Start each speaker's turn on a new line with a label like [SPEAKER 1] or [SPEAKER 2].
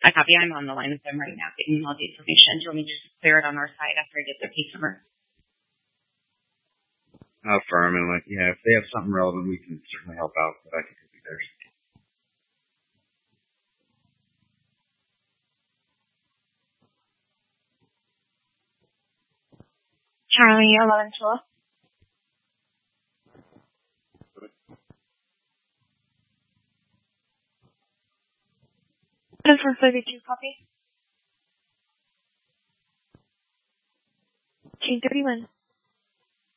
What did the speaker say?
[SPEAKER 1] I copy. I'm on the line with them right now, getting all the information. Do you want me to just clear it on our side after I get their case number?
[SPEAKER 2] Affirmative. Yeah, if they have something relevant, we can certainly help out, but I can copy theirs.
[SPEAKER 3] Charlie, 1112. This is 32 copy. 231.